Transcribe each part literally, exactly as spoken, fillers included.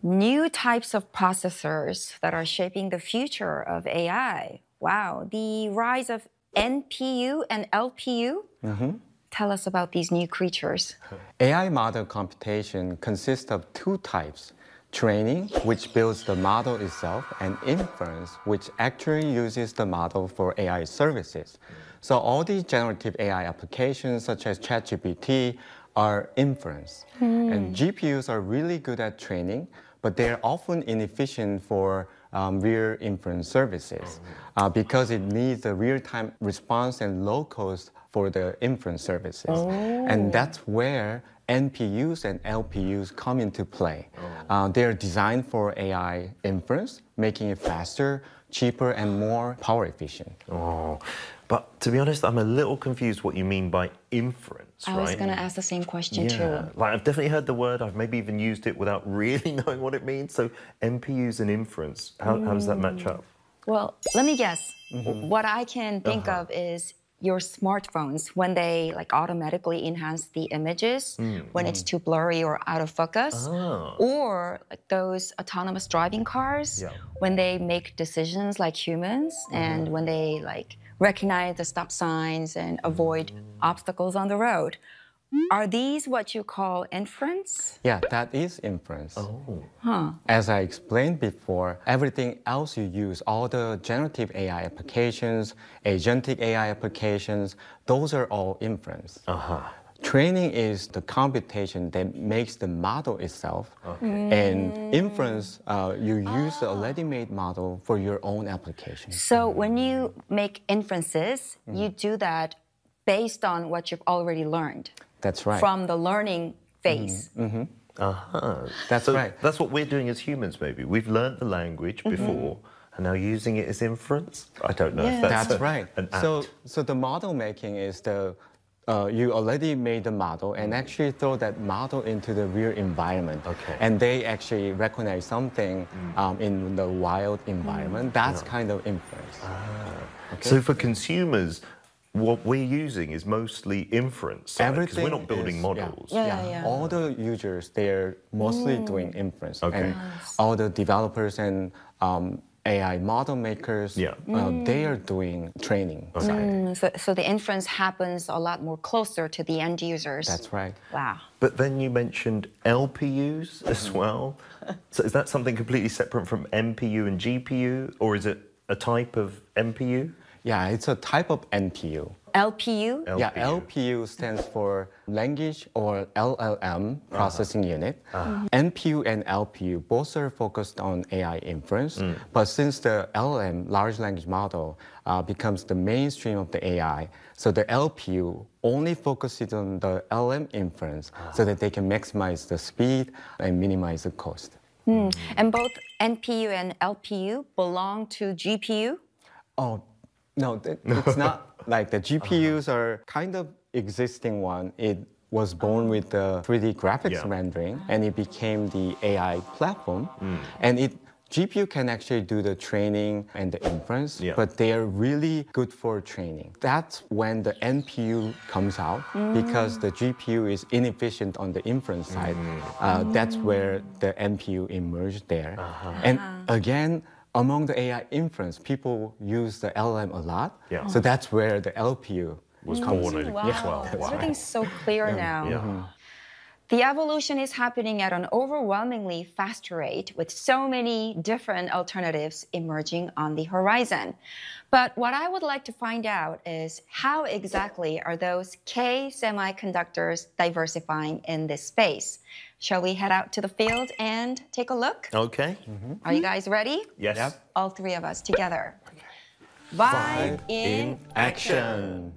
New types of processors that are shaping the future of A I. Wow, the rise of N P U and L P U? Mm-hmm. Tell us about these new creatures. A I model computation consists of two types: training, which builds the model itself, and inference, which actually uses the model for A I services. So all these generative A I applications, such as ChatGPT, are inference. Mm. And G P Us are really good at training, but they're often inefficient for um, real inference services uh, because it needs a real-time response and low cost for the inference services. Oh. And that's where N P Us and L P Us come into play. Oh. Uh, they're designed for A I inference, making it faster, cheaper, and more power efficient. Oh. But to be honest, I'm a little confused what you mean by inference, I right? was going to ask the same question yeah. too. Like, I've definitely heard the word. I've maybe even used it without really knowing what it means. So N P Us and inference, how, mm. how does that match up? Well, let me guess. Mm-hmm. What I can think uh-huh. of is your smartphones, when they like automatically enhance the images mm. when mm. it's too blurry or out of focus, oh. or like those autonomous driving cars yeah. when they make decisions like humans, mm. and when they like recognize the stop signs and avoid mm. obstacles on the road. Are these what you call inference? Yeah, that is inference. Oh. Huh. As I explained before, everything else you use, all the generative A I applications, agentic A I applications, those are all inference. Uh-huh. Training is the computation that makes the model itself. Okay. Mm. And inference, uh, you use the already made model for your own application. So when you make inferences, mm. you do that based on what you've already learned. That's right. From the learning phase. Mm-hmm. Mm-hmm. Uh-huh. That's so right. That's what we're doing as humans, maybe. We've learned the language before, mm-hmm. and now using it as inference? I don't know yeah. if that's, that's a, right. an act. So, so the model making is the, uh, you already made the model and actually throw that model into the real environment. Okay. And they actually recognize something mm. um, in the wild environment. Mm. That's yeah. kind of inference. Ah. Okay. So for consumers, what we're using is mostly inference, because we're not building is, models. Yeah. Yeah, yeah, yeah. All the users, they're mostly mm. doing inference. Okay. And nice. all the developers and um, A I model makers, yeah. uh, mm. they are doing training. Okay. Mm. So, so the inference happens a lot more closer to the end users. That's right. Wow. But then you mentioned L P Us as well. So is that something completely separate from N P U and G P U, or is it a type of N P U? Yeah, it's a type of N P U. L P U? L P U. Yeah, L P U stands for Language or L L M Processing uh-huh. Unit. Uh-huh. Mm-hmm. N P U and L P U both are focused on A I inference, mm. but since the L L M, large language model, uh, becomes the mainstream of the A I, so the L P U only focuses on the L L M inference uh-huh. so that they can maximize the speed and minimize the cost. Mm. Mm-hmm. And both N P U and L P U belong to G P U? Oh, no, it's not. Like the G P Us uh-huh. are kind of existing one. It was born with the three D graphics yeah. rendering, and it became the A I platform. Mm. And it G P U can actually do the training and the inference, yeah. but they are really good for training. That's when the N P U comes out, mm. because the G P U is inefficient on the inference side. Mm. Uh, that's where the N P U emerged there. Uh-huh. And again, among the A I inference, people use the L L M a lot. Yeah. So that's where the L P U was mm, born. Wow. Yes, well, wow. Everything's so clear yeah. now. Yeah. Mm-hmm. The evolution is happening at an overwhelmingly fast rate, with so many different alternatives emerging on the horizon. But what I would like to find out is how exactly are those K semiconductors diversifying in this space? Shall we head out to the field and take a look? Okay. Mm-hmm. Are you guys ready? Yes. Yep. All three of us together. Vibe in action.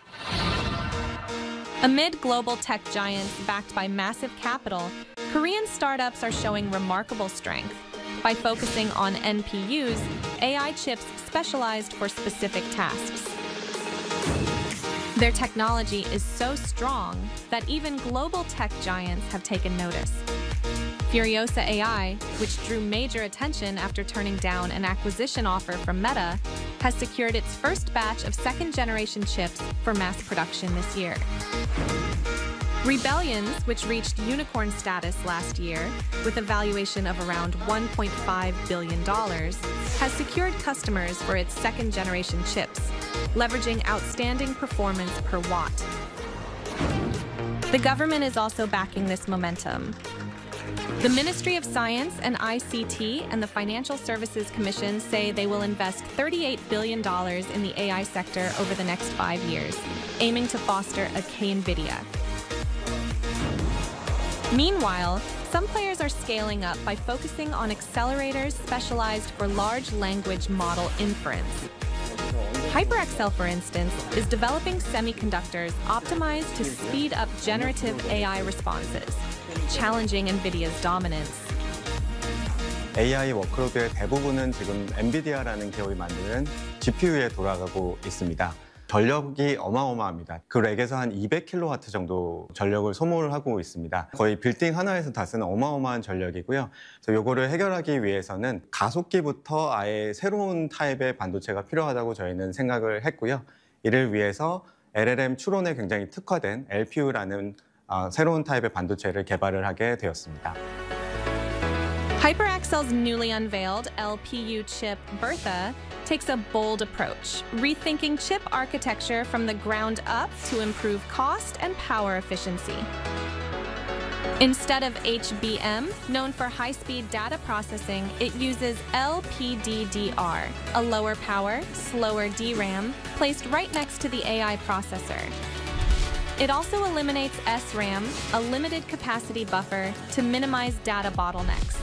Amid global tech giants backed by massive capital, Korean startups are showing remarkable strength. By focusing on N P Us, A I chips specialized for specific tasks. Their technology is so strong that even global tech giants have taken notice. Furiosa A I, which drew major attention after turning down an acquisition offer from Meta, has secured its first batch of second-generation chips for mass production this year. Rebellions, which reached unicorn status last year with a valuation of around one point five billion dollars, has secured customers for its second-generation chips, leveraging outstanding performance per watt. The government is also backing this momentum. The Ministry of Science and I C T and the Financial Services Commission say they will invest thirty-eight billion dollars in the A I sector over the next five years, aiming to foster a K-NVIDIA. Meanwhile, some players are scaling up by focusing on accelerators specialized for large language model inference. HyperXL, for instance, is developing semiconductors optimized to speed up generative A I responses, challenging NVIDIA's dominance. 에이아이 워크로드의 대부분은 지금 엔비디아라는 기업이 만드는 지피유에 돌아가고 있습니다. 전력이 어마어마합니다. 그 렉에서 한 이백 킬로와트 정도 전력을 소모를 하고 있습니다. 거의 빌딩 하나에서 다 쓰는 어마어마한 전력이고요. 그래서 이거를 해결하기 위해서는 가속기부터 아예 새로운 타입의 반도체가 필요하다고 저희는 생각을 했고요. 이를 위해서 엘엘엠 추론에 굉장히 특화된 엘피유라는 어, 새로운 타입의 반도체를 개발을 하게 되었습니다. HyperXL's newly unveiled L P U chip, Bertha, takes a bold approach, rethinking chip architecture from the ground up to improve cost and power efficiency. Instead of H B M, known for high-speed data processing, it uses L P D D R, a lower power, slower D RAM, placed right next to the A I processor. It also eliminates S RAM, a limited capacity buffer, to minimize data bottlenecks.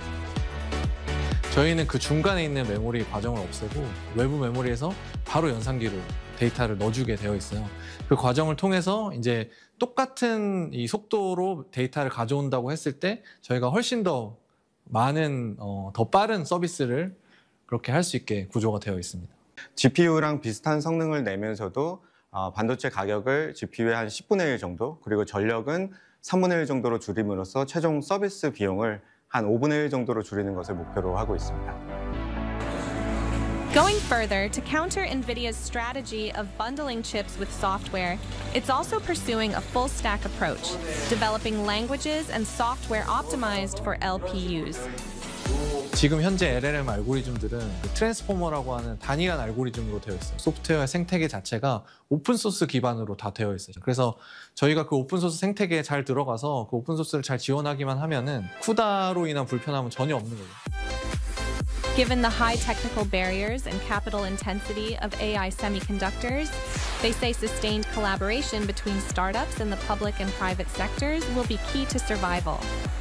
저희는 그 중간에 있는 메모리 과정을 없애고 외부 메모리에서 바로 연산기로 데이터를 넣어주게 되어 있어요. 그 과정을 통해서 이제 똑같은 이 속도로 데이터를 가져온다고 했을 때 저희가 훨씬 더 많은 어, 더 빠른 서비스를 그렇게 할 수 있게 구조가 되어 있습니다. 지피유랑 비슷한 성능을 내면서도 어, 반도체 가격을 지피유의 한 십분의 일 정도, 그리고 전력은 삼분의 일 정도로 줄임으로써 최종 서비스 비용을 한 오분의 일 정도로 줄이는 것을 목표로 하고 있습니다. Going further, to counter NVIDIA's strategy of bundling chips with software, it's also pursuing a full-stack approach, developing languages and software optimized for L P Us. 지금 현재 엘엘엠 알고리즘들은 트랜스포머라고 하는 단일한 알고리즘으로 되어 있어요. 소프트웨어 생태계 자체가 오픈소스 기반으로 다 되어 있어요. 그래서 저희가 그 오픈소스 생태계에 잘 들어가서 그 오픈소스를 잘 지원하기만 하면은 쿠다로 인한 불편함은 전혀 없는 거죠. Given the high technical barriers and capital intensity of A I semiconductors, they say sustained collaboration between startups and the public and private sectors will be key to survival.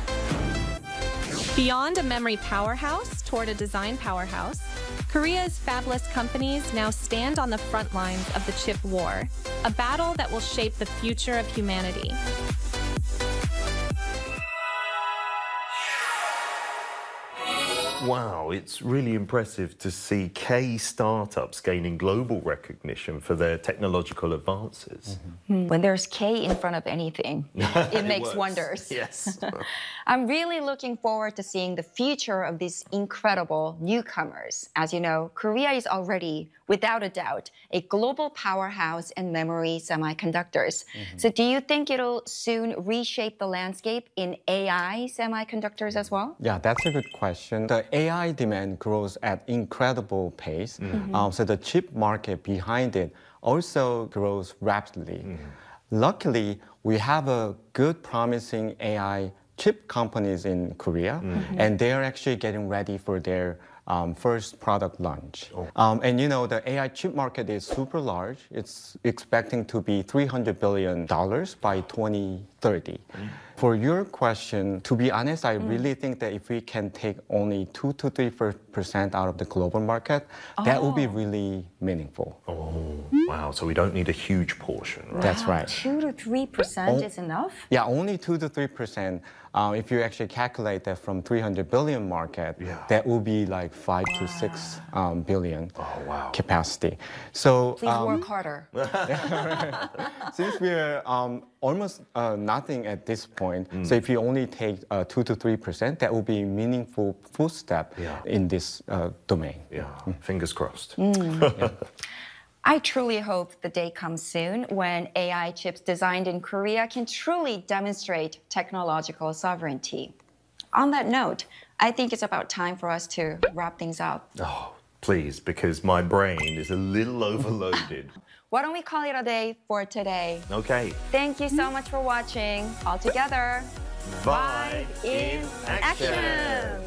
Beyond a memory powerhouse toward a design powerhouse, Korea's fabless companies now stand on the front lines of the chip war, a battle that will shape the future of humanity. Wow, it's really impressive to see K startups gaining global recognition for their technological advances. Mm-hmm. When there's K in front of anything, it, it makes works. wonders. Yes. I'm really looking forward to seeing the future of these incredible newcomers. As you know, Korea is already, without a doubt, a global powerhouse in memory semiconductors. Mm-hmm. So do you think it'll soon reshape the landscape in A I semiconductors as well? Yeah, that's a good question. The A I demand grows at incredible pace. Mm-hmm. um, so the chip market behind it also grows rapidly. Mm-hmm. Luckily, we have a good, promising A I chip companies in Korea, mm-hmm. and they're actually getting ready for their um, first product launch. Oh. Um, and you know, the A I chip market is super large. It's expecting to be three hundred billion dollars by twenty thirty. Mm. For your question, to be honest, I mm. really think that if we can take only two to three percent out of the global market, oh. that would be really meaningful. Oh, wow. So we don't need a huge portion, right? That's right. Two to three percent is enough? Yeah, only two to three percent. Uh, if you actually calculate that from three hundred billion market, yeah. that will be like five wow. to six um, billion oh, wow. capacity. So please um, work harder. Since we're um, almost uh, nothing at this point, mm. so if you only take uh, two to three percent, that will be a meaningful footstep yeah. in this uh, domain. Yeah, mm. fingers crossed. Mm. yeah. I truly hope the day comes soon when A I chips designed in Korea can truly demonstrate technological sovereignty. On that note, I think it's about time for us to wrap things up. Oh, please, because my brain is a little overloaded. Why don't we call it a day for today? Okay. Thank you so much for watching. All together, Vibe in action. action.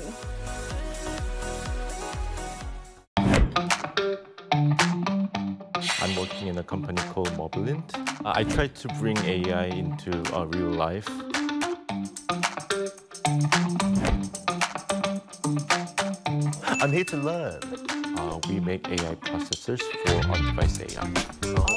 I'm working in a company called Mobilint. Uh, I try to bring A I into uh, real life. I'm here to learn. Uh, we make A I processors for on-device A I.